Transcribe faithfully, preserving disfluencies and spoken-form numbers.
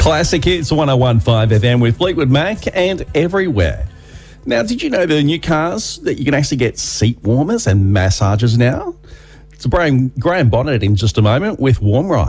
Classic Hits one oh one point five F M with Fleetwood Mac and Everywhere. Now, did you know the new cars that you can actually get seat warmers and massages now? It's Graham, Graham Bonnet in just a moment with Warm Ride.